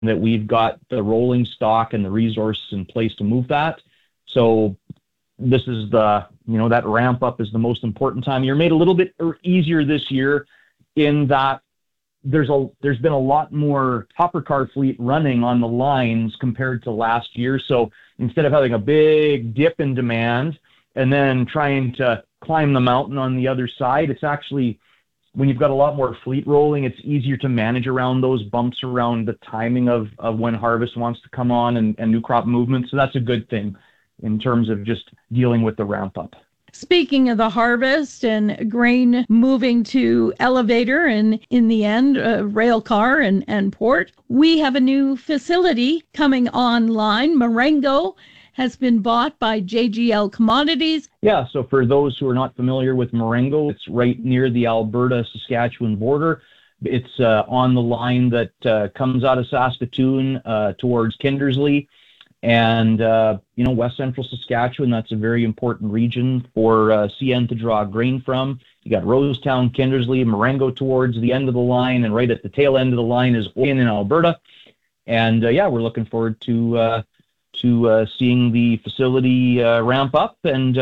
that we've got the rolling stock and the resources in place to move that. So this is that ramp up is the most important time. You're made a little bit easier this year in that there's been a lot more hopper car fleet running on the lines compared to last year. So instead of having a big dip in demand and then trying to climb the mountain on the other side, it's actually, when you've got a lot more fleet rolling, it's easier to manage around those bumps around the timing of when harvest wants to come on and new crop movement. So that's a good thing in terms of just dealing with the ramp up. Speaking of the harvest and grain moving to elevator and in the end, rail car and port, we have a new facility coming online. Marengo has been bought by JGL Commodities. Yeah, so for those who are not familiar with Marengo, it's right near the Alberta-Saskatchewan border. It's on the line that comes out of Saskatoon towards Kindersley. And, West Central Saskatchewan, that's a very important region for CN to draw grain from. You got Rosetown, Kindersley, Marengo towards the end of the line, and right at the tail end of the line is in Alberta. And, we're looking forward to seeing the facility ramp up. And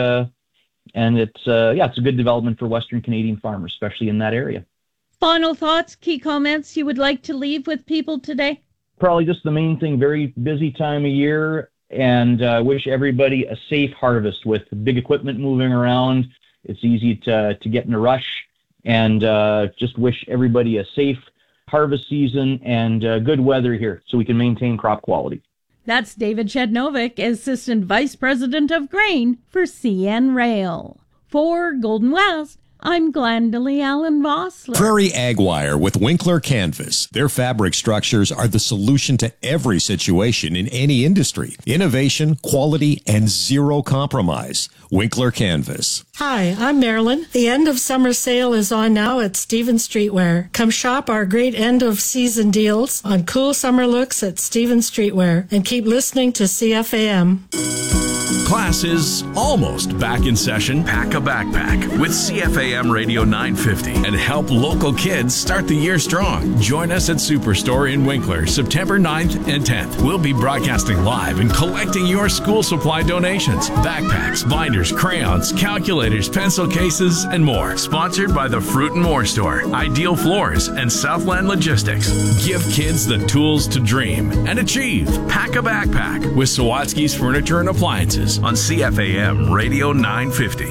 it's a good development for Western Canadian farmers, especially in that area. Final thoughts, key comments you would like to leave with people today? Probably just the main thing, very busy time of year, and wish everybody a safe harvest with big equipment moving around. It's easy to get in a rush, and just wish everybody a safe harvest season and good weather here so we can maintain crop quality. That's David Chednovic, Assistant Vice President of Grain for CN Rail. For Golden West, I'm Glendalee Allen Vossler. Prairie Ag Wire with Winkler Canvas. Their fabric structures are the solution to every situation in any industry. Innovation, quality, and zero compromise. Winkler Canvas. Hi, I'm Marilyn. The end of summer sale is on now at Stevens Streetwear. Come shop our great end of season deals on cool summer looks at Stevens Streetwear and keep listening to CFAM. Class is almost back in session. Pack a backpack with CFAM Radio 950 and help local kids start the year strong. Join us at Superstore in Winkler, September 9th and 10th. We'll be broadcasting live and collecting your school supply donations. Backpacks, binders, crayons, calculators, pencil cases, and more. Sponsored by the Fruit and More Store, Ideal Floors, and Southland Logistics. Give kids the tools to dream and achieve. Pack a backpack with Sawatsky's Furniture and Appliances on CFAM Radio 950.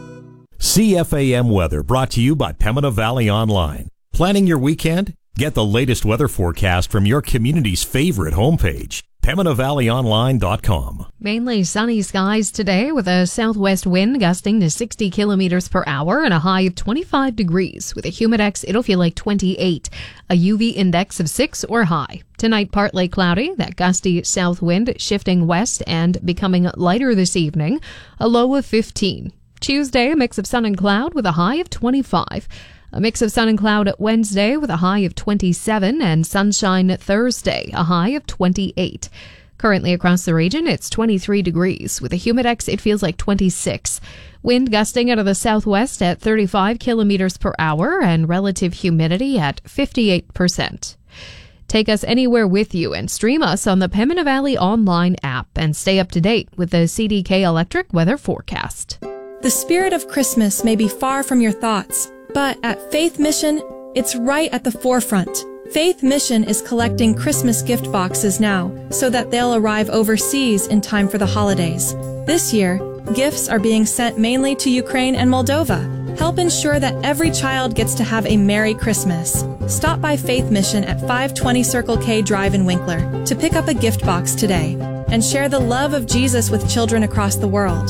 CFAM Weather brought to you by Pembina Valley Online. Planning your weekend? Get the latest weather forecast from your community's favorite homepage, PembinaValleyOnline.com. Mainly sunny skies today with a southwest wind gusting to 60 kilometers per hour and a high of 25 degrees. With a humidex, it'll feel like 28. A UV index of 6 or high. Tonight, partly cloudy, that gusty south wind shifting west and becoming lighter this evening. A low of 15. Tuesday, a mix of sun and cloud with a high of 25. A mix of sun and cloud Wednesday with a high of 27, and sunshine Thursday, a high of 28. Currently across the region, it's 23 degrees. With a humidex, it feels like 26. Wind gusting out of the southwest at 35 kilometers per hour and relative humidity at 58%. Take us anywhere with you and stream us on the Pembina Valley Online app and stay up to date with the CDK Electric weather forecast. The spirit of Christmas may be far from your thoughts, but at Faith Mission, it's right at the forefront. Faith Mission is collecting Christmas gift boxes now so that they'll arrive overseas in time for the holidays. This year, gifts are being sent mainly to Ukraine and Moldova. Help ensure that every child gets to have a Merry Christmas. Stop by Faith Mission at 520 Circle K Drive in Winkler to pick up a gift box today and share the love of Jesus with children across the world.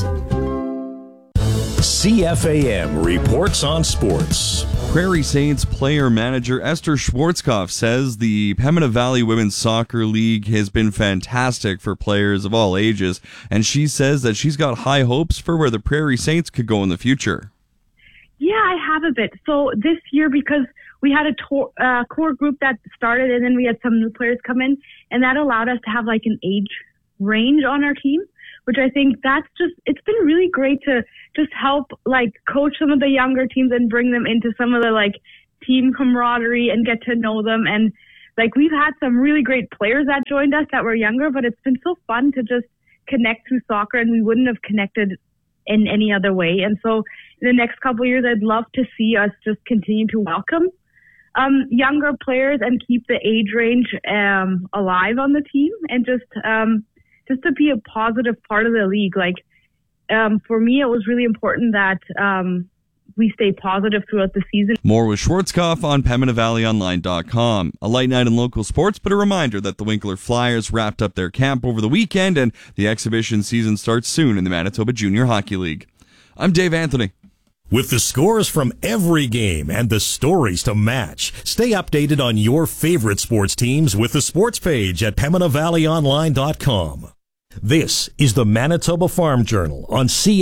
CFAM reports on sports. Prairie Saints player manager Esther Schwarzkopf says the Pembina Valley Women's Soccer League has been fantastic for players of all ages, and she says that she's got high hopes for where the Prairie Saints could go in the future. Yeah, I have a bit. So this year, because we had a core group that started and then we had some new players come in, and that allowed us to have like an age range on our team, which I think it's been really great to just help like coach some of the younger teams and bring them into some of the like team camaraderie and get to know them and like we've had some really great players that joined us that were younger, but it's been so fun to just connect through soccer, and we wouldn't have connected in any other way. And so in the next couple of years, I'd love to see us just continue to welcome younger players and keep the age range alive on the team, and just to be a positive part of the league. Like for me, it was really important that we stay positive throughout the season. More with Schwarzkopf on PembinaValleyOnline.com. A light night in local sports, but a reminder that the Winkler Flyers wrapped up their camp over the weekend, and the exhibition season starts soon in the Manitoba Junior Hockey League. I'm Dave Anthony. With the scores from every game and the stories to match, stay updated on your favorite sports teams with the sports page at PembinaValleyOnline.com. This is the Manitoba Farm Journal on